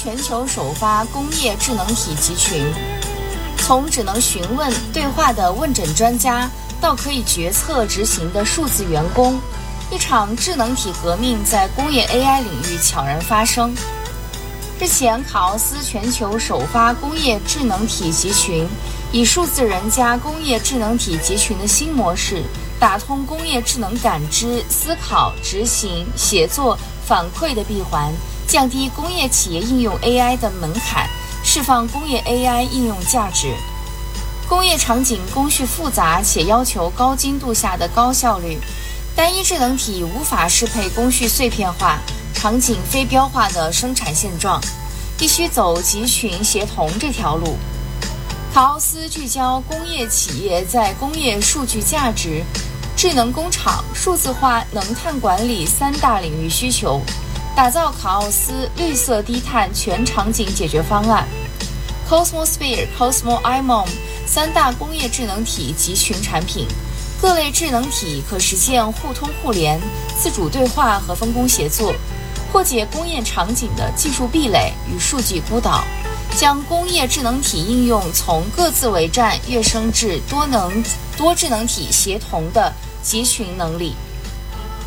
全球首发工业智能体集群，从只能询问对话的问诊专家到可以决策执行的数字员工，一场智能体革命在工业 AI 领域悄然发生。日前，卡奥斯全球首发工业智能体集群，以数字人加工业智能体集群的新模式，打通工业智能感知、思考、执行、协作、反馈的闭环，降低工业企业应用 AI 的门槛，释放工业 AI 应用价值。工业场景工序复杂且要求高精度下的高效率，单一智能体无法适配工序碎片化、场景非标化的生产现状，必须走集群协同这条路。卡奥斯聚焦工业企业在工业数据价值、智能工厂、数字化、能碳管理三大领域需求，打造卡奥斯绿色低碳全场景解决方案。Cosmosphere、Cosmo-IMOM 三大工业智能体集群产品，各类智能体可实现互通互联、自主对话和分工协作，破解工业场景的技术壁垒与数据孤岛，将工业智能体应用从各自为战跃升至多智能体协同的集群能力。